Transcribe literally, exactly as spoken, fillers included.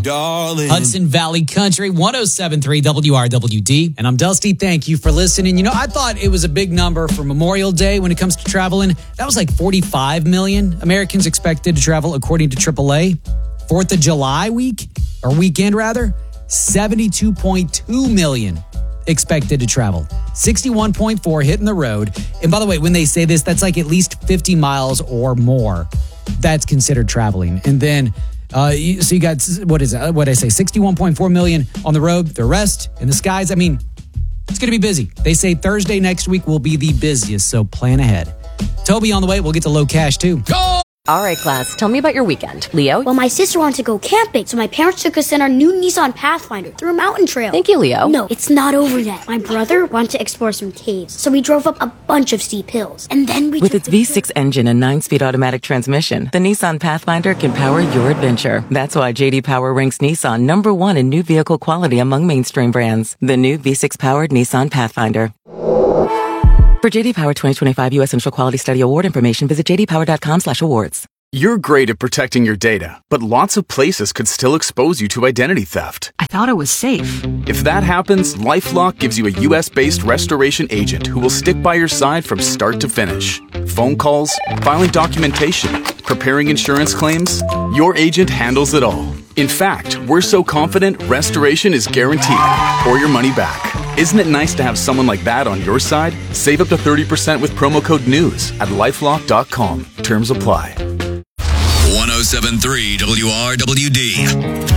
darling. Hudson Valley Country, one oh seven point three W R W D. And I'm Dusty. Thank you for listening. You know, I thought it was a big number for Memorial Day when it comes to traveling. That was like forty-five million Americans expected to travel, according to triple A. Fourth of July week, or weekend rather, seventy-two point two million expected to travel. sixty-one point four hitting the road. And by the way, when they say this, that's like at least fifty miles or more. That's considered traveling. And then, uh, you, so you got, what is it? What did I say? sixty-one point four million on the road. The rest in the skies. I mean, it's going to be busy. They say Thursday next week will be the busiest, so plan ahead. Toby on the way. We'll get to low cash too. Go! All right, class, tell me about your weekend. Leo? Well, my sister wanted to go camping, so my parents took us in our new Nissan Pathfinder through a mountain trail. Thank you, Leo. No, it's not over yet. My brother wanted to explore some caves, so we drove up a bunch of steep hills. And then we With took its the V six engine and nine-speed automatic transmission, the Nissan Pathfinder can power your adventure. That's why J D Power ranks Nissan number one in new vehicle quality among mainstream brands. The new V six-powered Nissan Pathfinder. For J D Power twenty twenty-five U S Central Quality Study Award information, visit j d power dot com slash awards. You're great at protecting your data, but lots of places could still expose you to identity theft. I thought it was safe. If that happens, LifeLock gives you a U S-based restoration agent who will stick by your side from start to finish. Phone calls, filing documentation, preparing insurance claims, your agent handles it all. In fact, we're so confident restoration is guaranteed or your money back. Isn't it nice to have someone like that on your side? Save up to thirty percent with promo code NEWS at lifelock dot com. Terms apply. one oh seven point three W R W D.